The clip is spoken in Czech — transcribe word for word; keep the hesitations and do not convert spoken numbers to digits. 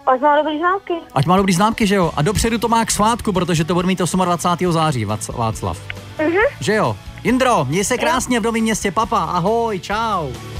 Ať má dobrý známky. Ať má dobrý známky, že jo? A dopředu to má k svátku, protože to bude mít dvacátého osmého září, Václav. Mhm. Že jo? Jindro, měj se krásně v Novém Městě, papa, ahoj, čau.